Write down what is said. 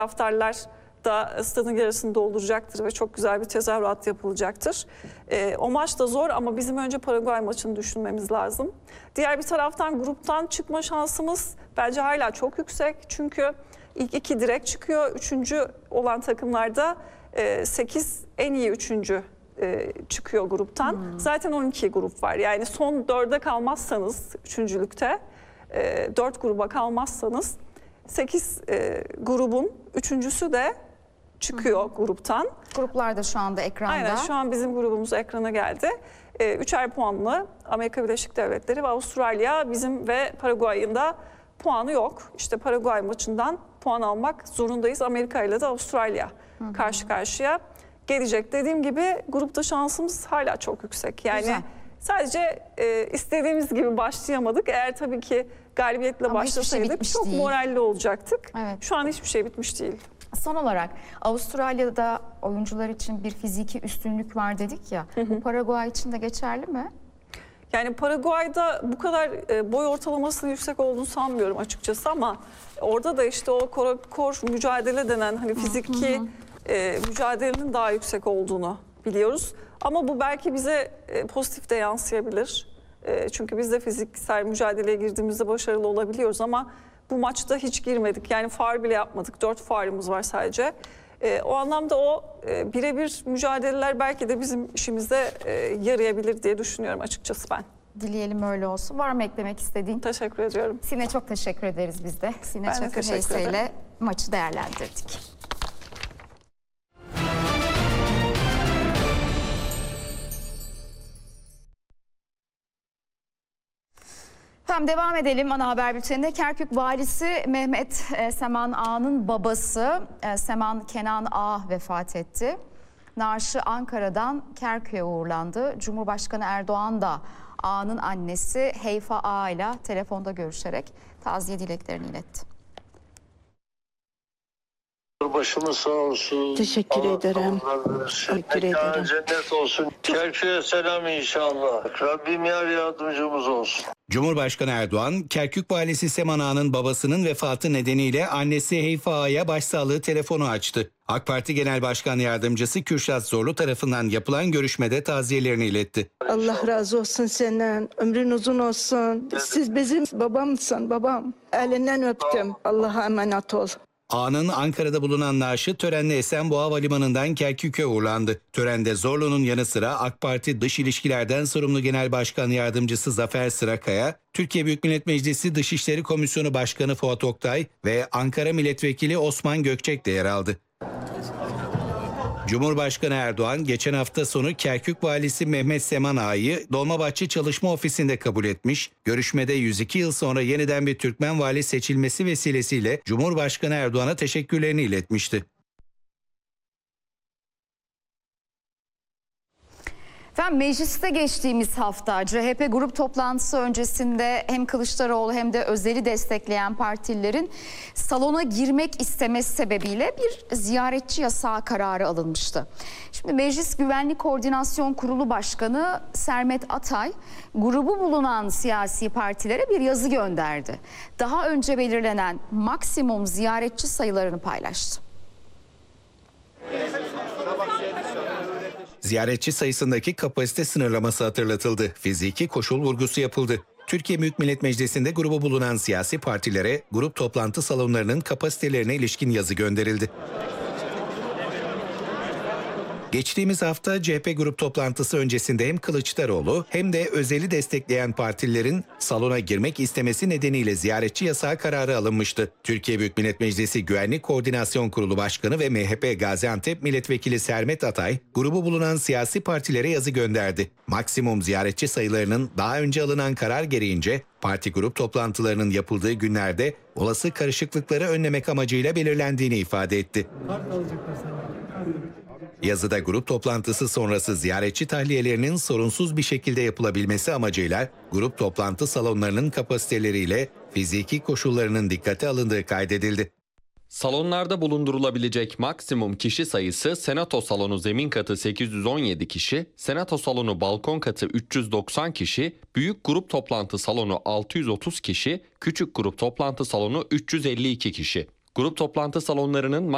Taraftarlar da stadın yarısını dolduracaktır ve çok güzel bir tezahürat yapılacaktır. O maç da zor ama bizim önce Paraguay maçını düşünmemiz lazım. Diğer bir taraftan gruptan çıkma şansımız bence hala çok yüksek. Çünkü ilk iki direkt çıkıyor. Üçüncü olan takımlarda 8 en iyi üçüncü çıkıyor gruptan. Zaten 12 grup var. Yani son 4'e kalmazsanız üçüncülükte 4 gruba kalmazsanız 8 grubun üçüncüsü de çıkıyor gruptan. Gruplar da şu anda ekranda. Aynen, şu an bizim grubumuz ekrana geldi. 3'er puanlı Amerika Birleşik Devletleri ve Avustralya, bizim ve Paraguay'ın da puanı yok. İşte Paraguay maçından puan almak zorundayız. Amerika ile de Avustralya karşı karşıya gelecek. Dediğim gibi grupta şansımız hala çok yüksek. Yani Güzel. sadece istediğimiz gibi başlayamadık. Eğer tabii ki galibiyetle Ama hiçbir şey başlasaydık bitmiş çok değil. moralli olacaktık. Evet. Şu an hiçbir şey bitmiş değil. Son olarak Avustralya'da oyuncular için bir fiziki üstünlük var dedik ya. Bu Paraguay için de geçerli mi? Yani Paraguay'da bu kadar boy ortalamasının yüksek olduğunu sanmıyorum açıkçası ama orada da işte o kor mücadele denen hani fiziki mücadelenin daha yüksek olduğunu biliyoruz. Ama bu belki bize pozitif de yansıyabilir. Çünkü biz de fiziksel mücadeleye girdiğimizde başarılı olabiliyoruz ama bu maçta hiç girmedik. Yani faul bile yapmadık. 4 faulümüz var sadece. O anlamda o birebir mücadeleler belki de bizim işimizde yarayabilir diye düşünüyorum açıkçası ben. Dileyelim öyle olsun. Var mı eklemek istediğin? Teşekkür ediyorum. Sine çok teşekkür ederiz biz de. Sine Ben de Çakır teşekkür Heyse ile ederim. maçı değerlendirdik. Tamam, devam edelim ana haber bülteninde. Kerkük valisi Mehmet Seman Ağa'nın babası Seman Kenan Ağa vefat etti. Naaşı Ankara'dan Kerkük'e uğurlandı. Cumhurbaşkanı Erdoğan da Ağa'nın annesi Heyfa Ağa ile telefonda görüşerek taziye dileklerini iletti. Başımız sağ olsun. Teşekkür ederim. Teşekkür ederim. Cennet olsun. Kerkük'e selam inşallah. Rabbim yar yardımcımız olsun. Cumhurbaşkanı Erdoğan, Kerkük valisi Seman Ağa'nın babasının vefatı nedeniyle annesi Heyfa Ağa'ya başsağlığı telefonu açtı. AK Parti Genel Başkan Yardımcısı Kürşat Zorlu tarafından yapılan görüşmede taziyelerini iletti. Allah razı olsun senden. Ömrün uzun olsun. Siz bizim babamsın, babam. Elinden öptüm. Allah'a emanet ol. Ağa'nın Ankara'da bulunan naaşı törenle Esenboğa Havalimanı'ndan Kerkük'e uğurlandı. Törende Zorlu'nun yanı sıra AK Parti Dış İlişkilerden sorumlu Genel Başkan Yardımcısı Zafer Sırakaya, Türkiye Büyük Millet Meclisi Dışişleri Komisyonu Başkanı Fuat Oktay ve Ankara Milletvekili Osman Gökçek de yer aldı. Cumhurbaşkanı Erdoğan geçen hafta sonu Kerkük valisi Mehmet Seman Ağa'yı Dolmabahçe Çalışma Ofisi'nde kabul etmiş. Görüşmede 102 yıl sonra yeniden bir Türkmen vali seçilmesi vesilesiyle Cumhurbaşkanı Erdoğan'a teşekkürlerini iletmişti. Efendim, mecliste geçtiğimiz hafta CHP grup toplantısı öncesinde hem Kılıçdaroğlu hem de Özel'i destekleyen partililerin salona girmek istemesi sebebiyle bir ziyaretçi yasağı kararı alınmıştı. Şimdi Meclis Güvenlik Koordinasyon Kurulu Başkanı Sermet Atay grubu bulunan siyasi partilere bir yazı gönderdi. Daha önce belirlenen maksimum ziyaretçi sayılarını paylaştı. Ziyaretçi sayısındaki kapasite sınırlaması hatırlatıldı. Fiziki koşul vurgusu yapıldı. Türkiye Büyük Millet Meclisi'nde grubu bulunan siyasi partilere grup toplantı salonlarının kapasitelerine ilişkin yazı gönderildi. Geçtiğimiz hafta CHP grup toplantısı öncesinde hem Kılıçdaroğlu hem de Özel'i destekleyen partilerin salona girmek istemesi nedeniyle ziyaretçi yasağı kararı alınmıştı. Türkiye Büyük Millet Meclisi Güvenlik Koordinasyon Kurulu Başkanı ve MHP Gaziantep Milletvekili Sermet Atay, grubu bulunan siyasi partilere yazı gönderdi. Maksimum ziyaretçi sayılarının daha önce alınan karar gereğince parti grup toplantılarının yapıldığı günlerde olası karışıklıkları önlemek amacıyla belirlendiğini ifade etti. Yazıda grup toplantısı sonrası ziyaretçi tahliyelerinin sorunsuz bir şekilde yapılabilmesi amacıyla grup toplantı salonlarının kapasiteleriyle fiziki koşullarının dikkate alındığı kaydedildi. Salonlarda bulundurulabilecek maksimum kişi sayısı Senato salonu zemin katı 817 kişi, Senato salonu balkon katı 390 kişi, büyük grup toplantı salonu 630 kişi, küçük grup toplantı salonu 352 kişi. Grup toplantı salonlarının